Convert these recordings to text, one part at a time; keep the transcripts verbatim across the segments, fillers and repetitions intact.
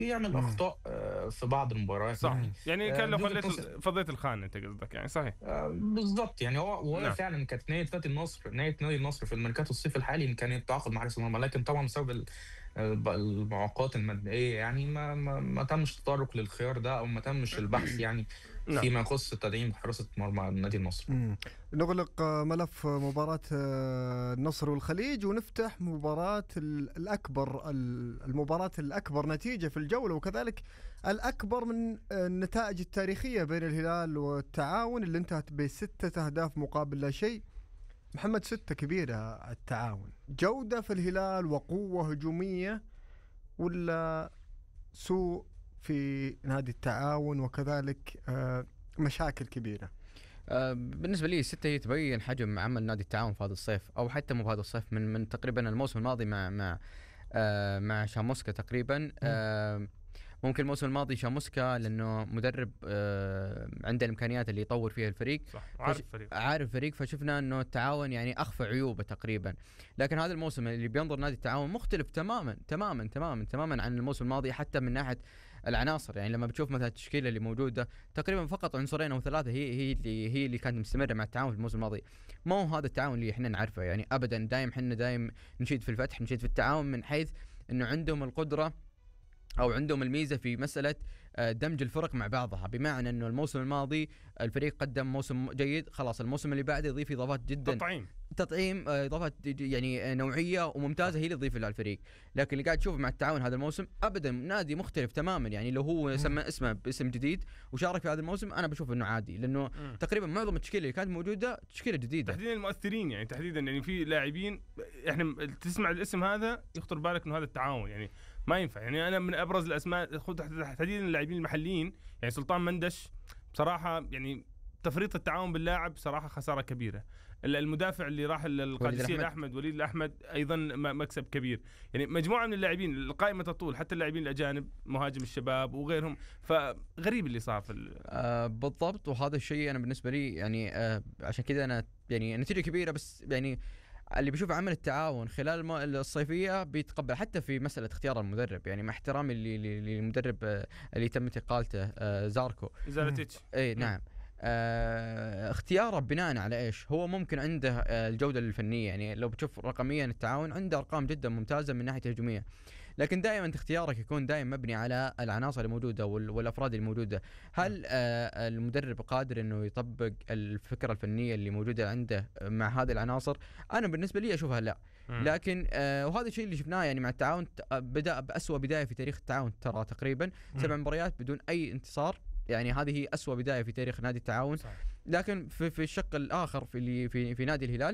بيعمل إمم. أخطاء آآ في بعض المباريات صح، يعني. إمم. يعني آآ كان لو دي وجهة خلّيت نظري. ال فضّيت الخانة أنت قصدك يعني، صحيح. آآ بالضبط، يعني هو وهي نعم. فعلًا كانت نيّة نادي النصر نيّة نادي النصر في الميركاتو الصيفي الحالي إن كان التعاقد مع حارس المرمى، لكن طبعًا بسبب ال الب المعوقات المادية يعني ما ما ما تمش التطرُّق للخيار ده أو ما تمش البحث يعني نعم. فيما يخص تدعيم حراسة مرمى نادي النصر. إمم. نغلق آه، ملف مباراة آه، النصر والخليج ونفتح مباراة ال الأكبر ال المباراة الأكبر نتيجة في الجولة، وكذلك الأكبر من النتائج التاريخية بين الهلال والتعاون اللي انتهت بستة أهداف مقابل لا شيء. محمد، ستة كبيرة. التعاون جودة في الهلال وقوة هجومية، ولا سوء في نادي التعاون وكذلك آه، مشاكل كبيرة؟ آه، بالنسبة لي ستة هي تبين حجم عمل نادي التعاون في هذا الصيف، أو حتى مو بهذا الصيف، من من تقريبا الموسم الماضي مع مع آه مع شاموسكا تقريبا. آه ممكن الموسم الماضي شاموسكا لأنه مدرب آه عنده الإمكانيات اللي يطور فيها الفريق، صح، وعارف الفريق. عارف الفريق، فشفنا أنه التعاون يعني أخفى عيوبه تقريبا. لكن هذا الموسم اللي بينظر نادي التعاون مختلف تماما تماما تماما تماما عن الموسم الماضي، حتى من ناحية العناصر. يعني لما بتشوف مثلا التشكيله اللي موجوده تقريبا فقط عنصرين او ثلاثه هي هي اللي هي اللي كانت مستمره مع التعاون في الموسم الماضي. ما هو هذا التعاون اللي احنا نعرفه يعني ابدا. دايم احنا دايم نشيد في الفتح، نشيد في التعاون من حيث انه عندهم القدره او عندهم الميزه في مساله دمج الفرق مع بعضها، بمعنى انه الموسم الماضي الفريق قدم موسم جيد، خلاص الموسم اللي بعده يضيف اضافات جدا، تطعيم تطعيم اضافات يعني نوعيه وممتازه هي اللي تضيف للفريق. لكن اللي قاعد تشوفه مع التعاون هذا الموسم ابدا نادي مختلف تماما. يعني لو هو سمى اسمه باسم جديد وشارك في هذا الموسم انا بشوف انه عادي، لانه م. تقريبا معظم التشكيله اللي كانت موجوده تشكيله جديده، تحديدا المؤثرين يعني تحديدا يعني في لاعبين احنا تسمع الاسم هذا يخطر بالك انه هذا التعاون يعني ما ينفع. يعني انا من ابرز الاسماء تحديدا اللاعبين المحليين يعني سلطان مندش بصراحه، يعني تفريط التعاون باللاعب صراحه خساره كبيره. المدافع اللي راح القادسيه الاحمد وليد الاحمد ايضا مكسب كبير. يعني مجموعه من اللاعبين القائمه تطول، حتى اللاعبين الاجانب مهاجم الشباب وغيرهم، فغريب اللي صار في آه بالضبط. وهذا الشيء انا بالنسبه لي يعني آه عشان كذا انا يعني نتيجه كبيره، بس يعني اللي بيشوف عمل التعاون خلال الصيفية بيتقبل حتى في مسألة اختيار المدرب. يعني مع احترامي للمدرب اللي تم انتقالته زاركو زارتيتش، اي نعم، اه اختياره بناء على ايش؟ هو ممكن عنده الجودة الفنية، يعني لو بتشوف رقميا التعاون عنده ارقام جدا ممتازة من ناحية الهجومية، لكن دائما اختيارك يكون دائما مبني على العناصر الموجوده والافراد الموجوده. هل آه المدرب قادر انه يطبق الفكره الفنيه اللي موجوده عنده مع هذه العناصر؟ انا بالنسبه لي اشوفها لا. لكن آه وهذا الشيء اللي شفناه يعني مع التعاون، بدا باسوا بدايه في تاريخ التعاون، ترى تقريبا سبع مباريات بدون اي انتصار، يعني هذه هي اسوا بدايه في تاريخ نادي التعاون. صح. لكن في في الشق الاخر في اللي في في نادي الهلال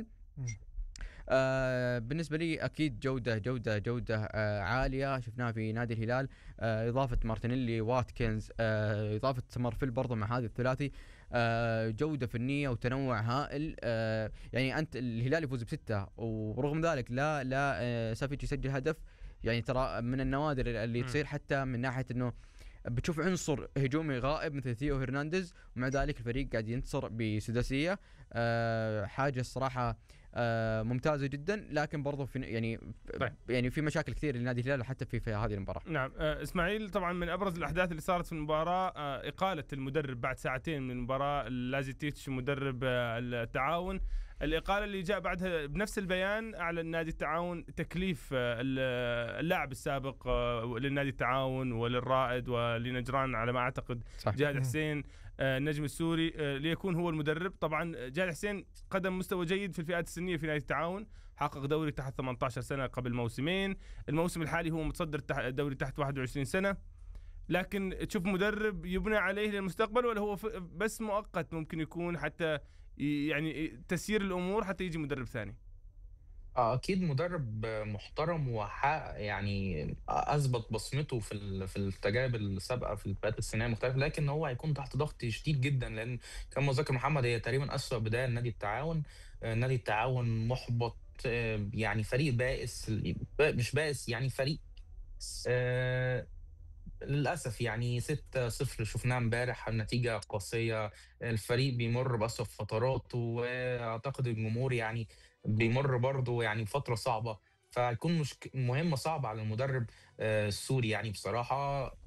آه بالنسبة لي أكيد جودة جودة جودة آه عالية شفناها في نادي الهلال. آه إضافة مارتينيلي واتكنز، آه إضافة سمرفيل برضو مع هذه الثلاثي، آه جودة فنية وتنوع هائل. آه يعني أنت الهلال يفوز بستة ورغم ذلك لا لا آه سافيتش يسجل هدف، يعني ترى من النوادر اللي تصير حتى من ناحية أنه بتشوف عنصر هجومي غائب مثل ثيو هرنانديز ومع ذلك الفريق قاعد ينتصر بسداسية. أه حاجة الصراحة أه ممتازة جدا، لكن برضو في يعني طيب. يعني في مشاكل كثير لنادي الهلال حتى في, في هذه المباراة. نعم. أه اسماعيل، طبعا من أبرز الأحداث اللي صارت في المباراة أه إقالة المدرب بعد ساعتين من المباراة، لازيتيتش مدرب أه التعاون. الإقالة اللي جاء بعدها بنفس البيان أعلن نادي التعاون تكليف اللاعب السابق للنادي التعاون وللرائد ولنجران على ما أعتقد جهاد حسين النجم السوري ليكون هو المدرب. طبعا جهاد حسين قدم مستوى جيد في الفئات السنية في نادي التعاون، حقق دوري تحت ثمانية عشر سنة قبل موسمين. الموسم الحالي هو متصدر الدوري تحت واحد وعشرين سنة. لكن تشوف مدرب يبنى عليه للمستقبل، ولا هو بس مؤقت ممكن يكون حتى يعني تسيير الامور حتى يجي مدرب ثاني؟ اكيد مدرب محترم وحقق يعني اثبت بصمته في في التجارب السابقه في الفئات السنيه المختلفه، لكن هو هيكون تحت ضغط شديد جدا، لان كما ذكر محمد هي تقريبا اسوأ بدايه لنادي التعاون. نادي التعاون محبط، يعني فريق بائس، مش بائس يعني فريق آه للأسف يعني ستة صفر شفناه امبارح، النتيجة قاسية. الفريق بيمر بأسوأ فترات، وأعتقد الجمهور يعني بيمر برضه يعني فترة صعبة. فهيكون مشك مهمة صعبة على المدرب آآ السوري يعني بصراحة.